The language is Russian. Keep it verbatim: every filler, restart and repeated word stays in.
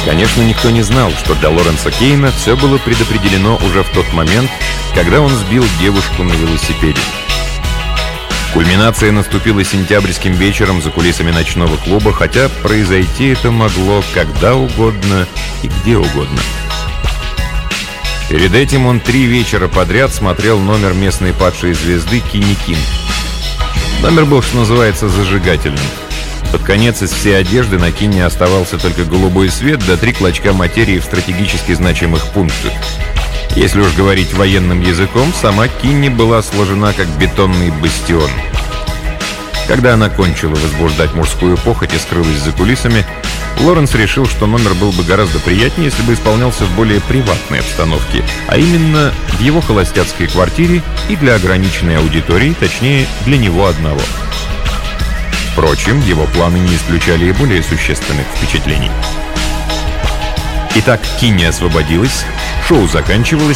Конечно, никто не знал, что для Лоренса Кейна все было предопределено уже в тот момент, когда он сбил девушку на велосипеде. Кульминация наступила сентябрьским вечером за кулисами ночного клуба, хотя произойти это могло когда угодно и где угодно. Перед этим он три вечера подряд смотрел номер местной падшей звезды Кини Кин. Номер был, что называется, зажигательным. Под конец из всей одежды на Кинни оставался только голубой свет да три клочка материи в стратегически значимых пунктах. Если уж говорить военным языком, сама Кинни была сложена как бетонный бастион. Когда она кончила возбуждать мужскую похоть и скрылась за кулисами, Лоренс решил, что номер был бы гораздо приятнее, если бы исполнялся в более приватной обстановке, а именно в его холостяцкой квартире и для ограниченной аудитории, точнее, для него одного. Впрочем, его планы не исключали и более существенных впечатлений. Итак, Кинни освободилась, шоу заканчивалось,